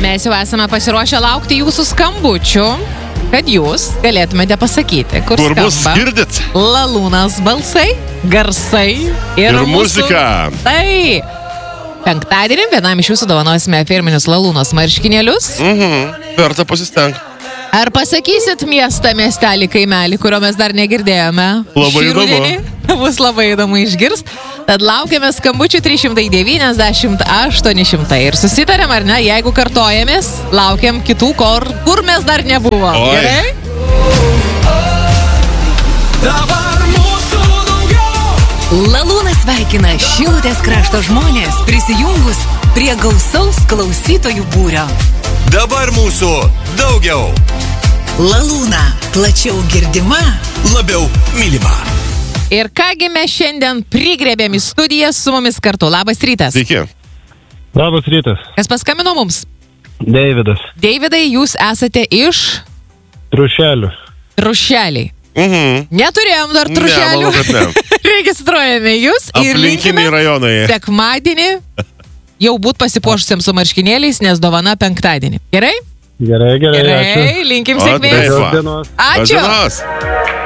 Mes jau esame pasiruošę laukti jūsų skambučių, kad jūs galėtumėte pasakyti, kur bus skamba girdit? Lalūnas balsai, garsai ir muzika. Tai penktadienį vienam iš jūsų dovanosime firminius Lalūnos marškinėlius. Verta pasistengti. Ar pasakysit miestą, miestelį, kaimelį, kurio mes dar negirdėjome? Labai Šį įdomu. rudenį? Bus labai įdomu išgirst. Tad laukiame skambučių 390 800. Ir susitarėm, ar ne, jeigu kartojamės, laukiam kitų, kur mes dar nebuvom. Oi. Gerai? Dabar mūsų daugiau. Lalūnas sveikina Šilutės krašto žmonės prisijungus prie gausaus klausytojų būrio. Dabar mūsų daugiau. Lalūna plačiau girdima, Labiau mylima. Ir kągi mes šiandien prigrėbėm į studiją su mumis kartu. Labas rytas. Sveiki. Labas rytas. Kas paskambino mums? Deividas. Deividai, jūs esate iš Trušelių. Trušeliai. Neturėjom dar Trušelių. Ne, manau, kad ne. Registruojame jūs ir Aplinkiniai linkime rajonai. sekmadienį jau būt pasipuošusiems su marškinėliais, nes dovana penktadienį. Gerai? Gerai, ačiū. Linkim O, sėkmės. taip va. Geros dienos. Ačiū. Dienos.